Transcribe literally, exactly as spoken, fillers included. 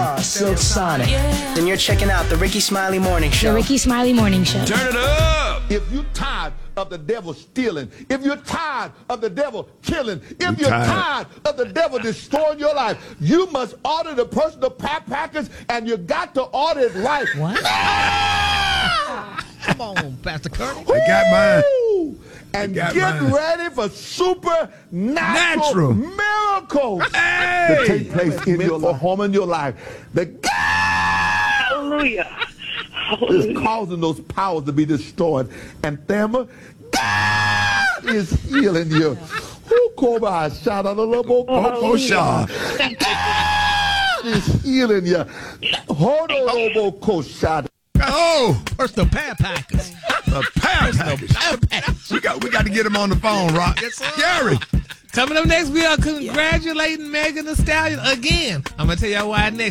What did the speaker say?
Shaw, Silk Sonic. Yeah. Then you're checking out the Ricky Smiley Morning Show. The Ricky Smiley Morning Show. Turn it up! If you're tired of the devil stealing, if you're tired of the devil killing, if you're, you're tired. tired of the devil destroying your life, you must order the personal Pat Packers, and you got to order it right. What? Ah! Come on, Pastor Curtis. I got mine. And got get mine. ready for supernatural Natural. miracles Hey! to take place in your home and your life. The God Hallelujah. Hallelujah. is causing those powers to be destroyed. And Thelma, God is healing you. Who called by a shout out of the Lord? Oh, Shaw. God is healing you. Hold on, Koshada. Oh, Personal Pat Packers. the Pat Packers. We got, we got to get him on the phone, Rock. Yes, sir. Gary. Coming up next, we are congratulating Megan Thee Stallion again. I'm going to tell y'all why next.